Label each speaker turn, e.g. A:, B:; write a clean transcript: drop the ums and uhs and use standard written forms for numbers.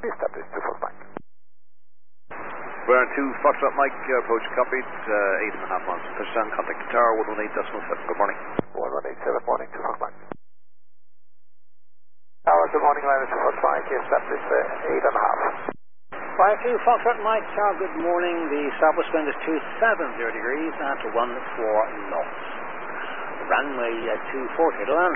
A: Established 2 Foxtrot.
B: We're 2 Foxtrot Mike, approach copied, 8.5 miles. Touchdown, contact the tower, 118.7. Good morning.
A: 1187, morning, 2 Foxtrot. Tower, good morning, line 2 Foxtrot, established 8.5.
C: Fire 2 Foxtrot Mike, tower, good morning. The southwest wind is 270 degrees at 14 knots. Runway 24 to land.